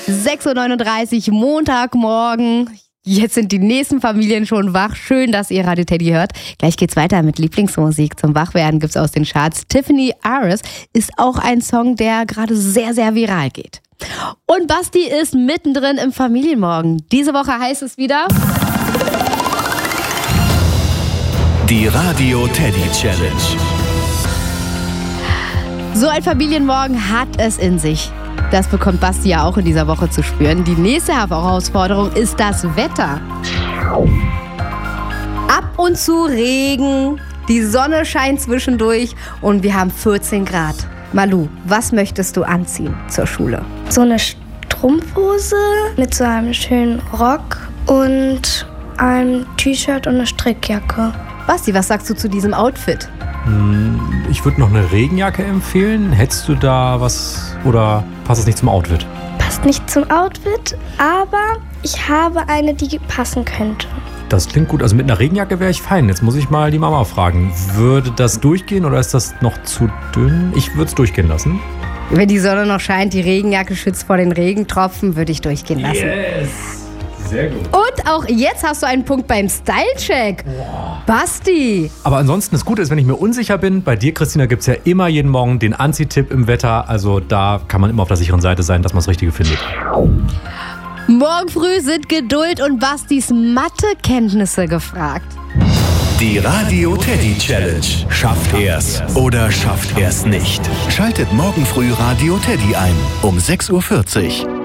6.39 Uhr, Montagmorgen. Jetzt sind die nächsten Familien schon wach. Schön, dass ihr Radio Teddy hört. Gleich geht's weiter mit Lieblingsmusik. Zum Wachwerden gibt's aus den Charts. Tiffany Aris ist auch ein Song, der gerade sehr, sehr viral geht. Und Basti ist mittendrin im Familienmorgen. Diese Woche heißt es wieder... Die Radio Teddy Challenge. So ein Familienmorgen hat es in sich. Das bekommt Basti ja auch in dieser Woche zu spüren. Die nächste Herausforderung ist das Wetter. Ab und zu Regen, die Sonne scheint zwischendurch und wir haben 14 Grad. Malu, was möchtest du anziehen zur Schule? So eine Strumpfhose mit so einem schönen Rock und einem T-Shirt und eine Strickjacke. Basti, was sagst du zu diesem Outfit? Ich würde noch eine Regenjacke empfehlen. Hättest du da was oder passt es nicht zum Outfit? Passt nicht zum Outfit, aber ich habe eine, die passen könnte. Das klingt gut. Also mit einer Regenjacke wäre ich fein. Jetzt muss ich mal die Mama fragen. Würde das durchgehen oder ist das noch zu dünn? Ich würde es durchgehen lassen. Wenn die Sonne noch scheint, die Regenjacke schützt vor den Regentropfen, würde ich durchgehen lassen. Yes! Sehr gut. Und auch jetzt hast du einen Punkt beim Style-Check. Wow. Basti. Aber ansonsten das Gute ist, wenn ich mir unsicher bin, bei dir, Christina, gibt es ja immer jeden Morgen den Anziehtipp im Wetter. Also da kann man immer auf der sicheren Seite sein, dass man das Richtige findet. Morgen früh sind Geduld und Bastis Mathekenntnisse gefragt. Die Radio Teddy Challenge. Schafft er's oder schafft er's nicht? Schaltet morgen früh Radio Teddy ein um 6.40 Uhr.